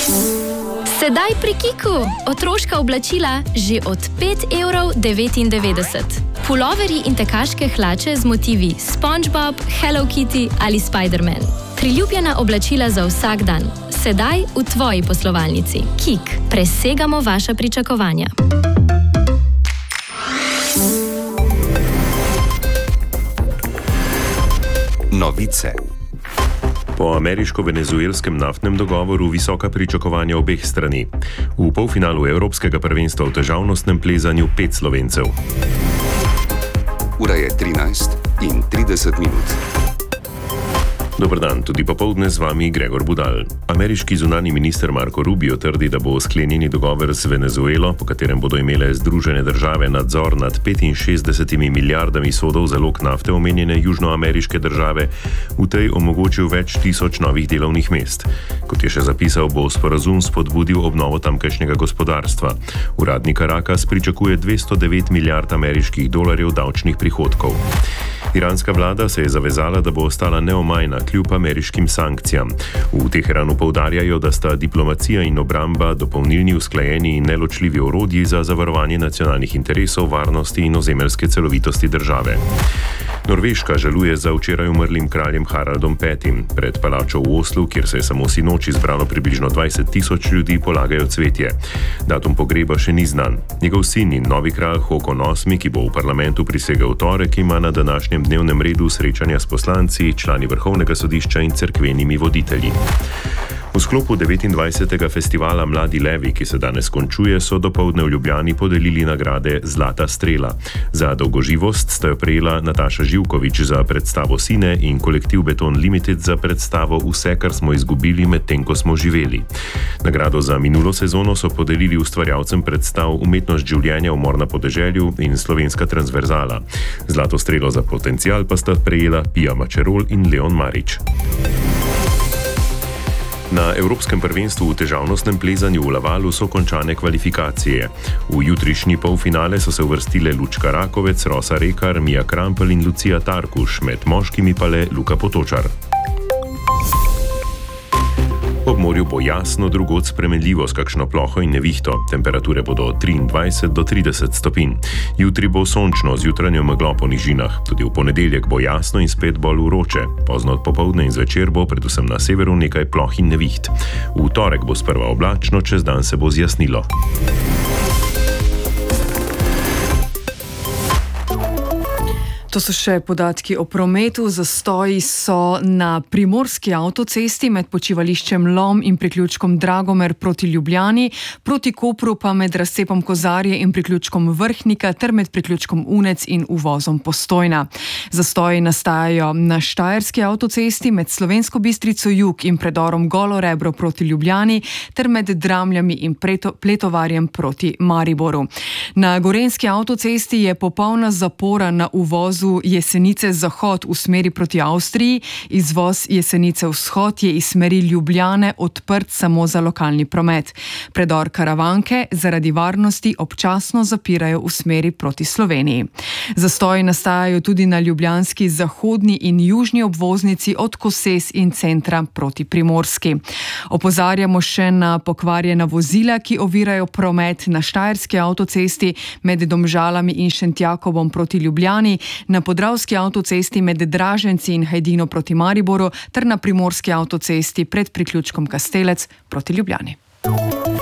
Sedaj pri Kiku. Otroška oblačila že od 5,99 €. Puloverji in tekaške hlače z motivi SpongeBob, Hello Kitty ali Spider-Man. Priljubljena oblačila za vsak dan. Sedaj v tvoji poslovalnici. Kik. Presegamo vaša pričakovanja. Novice. Po ameriško-venezuelskem naftnem dogovoru visoka pričakovanja obeh strani. V polfinalu Evropskega prvenstva v težavnostnem plezanju 5 Slovencev. Ura je 13:30. Dober dan, tudi popoldne z vami Gregor Budal. Ameriški zunanji minister Marco Rubio trdi, da bo sklenjeni dogovor z Venezuelo, po katerem bodo imele Združene države nadzor nad 65 milijardami sodov zalog nafte omenjene južnoameriške države, v tej omogočil več tisoč novih delovnih mest. Kot je še zapisal, bo sporazum spodbudil obnovo tamkajšnjega gospodarstva. Uradni Caracas pričakuje 209 milijard ameriških dolarjev davčnih prihodkov. Iranska vlada se je zavezala, da bo ostala neomajna kljub ameriškim sankcijam. V Teheranu poudarjajo, da sta diplomacija in obramba dopolnilni, usklajeni in neločljivi orodji za zavarovanje nacionalnih interesov, varnosti in ozemeljske celovitosti države. Norveška žaluje za včeraj umrlim kraljem Haraldom V. Pred palačo v Oslu, kjer se je samo sinoči zbralo približno 20 tisoč ljudi, polagajo cvetje. Datum pogreba še ni znan. Njegov sin in novi kralj Håkon VIII, ki bo v parlamentu prisegel v torek, ima na današnjem dnevnem redu srečanja s poslanci, člani vrhovnega sodišča in cerkvenimi voditelji. V sklopu 29. festivala Mladi levi, ki se danes končuje, so dopoldne v Ljubljani podelili nagrade Zlata strela. Za dolgoživost sta jo prejela Nataša Živković za predstavo Sine in kolektiv Beton Limited za predstavo Vse, kar smo izgubili medtem, ko smo živeli. Nagrado za minulo sezono so podelili ustvarjalcem predstav Umetnost življenja, Umor na podeželju in Slovenska transverzala. Zlato strelo za potencial pa sta prejela Pija Mačerol in Leon Marič. Na Evropskem prvenstvu v težavnostnem plezanju v Lavalu so končane kvalifikacije. V jutrišnji polfinale so se uvrstile Lučka Rakovec, Rosa Rekar, Mija Krampelj in Lucija Tarkuš, med moškimi pa le Luka Potočar. Ob morju bo jasno, drugod spremenljivo s kakšno ploho in nevihto. Temperature bodo od 23 do 30 stopinj. Jutri bo sončno z jutranjo meglo po nižinah. Tudi v ponedeljek bo jasno in spet bolj vroče. Pozno odpoldne in zvečer bo predvsem na severu nekaj ploh in neviht. V torek bo sprva oblačno, čez dan se bo zjasnilo. To so še podatki o prometu. Zastoji so na primorski avtocesti med počivališčem Lom in priključkom Dragomer proti Ljubljani, proti Kopru pa med razcepom Kozarje in priključkom Vrhnika ter med priključkom Unec in uvozom Postojna. Zastoji nastajajo na štajerski avtocesti med Slovensko Bistrico jug in predorom Golo Rebro proti Ljubljani ter med Dramljami in Pletovarjem proti Mariboru. Na gorenjski avtocesti je popolna zapora na uvozu Jesenice zahod v smeri proti Avstriji, izvoz Jesenice vzhod je iz smeri Ljubljane odprt samo za lokalni promet. Predor Karavanke zaradi varnosti občasno zapirajo v smeri proti Sloveniji. Zastoji nastajajo tudi na ljubljanski zahodni in južni obvoznici od Koses in centra proti Primorski. Opozarjamo še na pokvarjena vozila, ki ovirajo promet na štajerski avtocesti med Domžalami in Šentjakobom proti Ljubljani, na podravski avtocesti med Draženci in Hajdino proti Mariboru ter na primorski avtocesti pred priključkom Kastelec proti Ljubljani.